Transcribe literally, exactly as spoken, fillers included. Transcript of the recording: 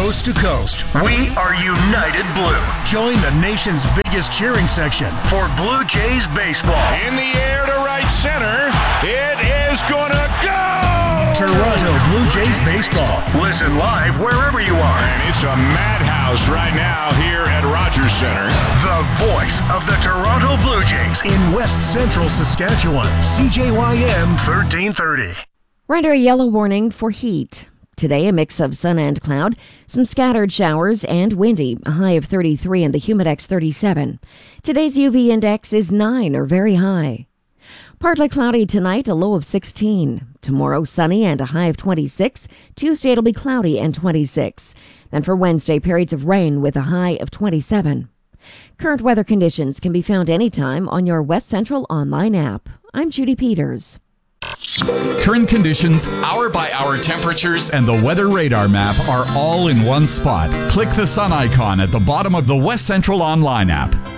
coast to coast. We are United Blue. Join the nation's biggest cheering section for Blue Jays baseball. In the air to right center. It is gonna go! Toronto Blue Jays baseball. Listen live wherever you are. And it's a madhouse right now here at Rogers Center. The voice of the Toronto Blue Jays in West Central Saskatchewan. C J Y M thirteen thirty. We're under a yellow warning for heat. Today, a mix of sun and cloud, some scattered showers, and windy, a high of thirty-three and the Humidex thirty-seven. Today's U V index is nine or very high. Partly cloudy tonight, a low of sixteen. Tomorrow, sunny and a high of twenty-six. Tuesday, it'll be cloudy and twenty-six. Then for Wednesday, periods of rain with a high of twenty-seven. Current weather conditions can be found anytime on your West Central online app. I'm Judy Peters. Current conditions, hour-by-hour temperatures, and the weather radar map are all in one spot. Click the sun icon at the bottom of the West Central online app.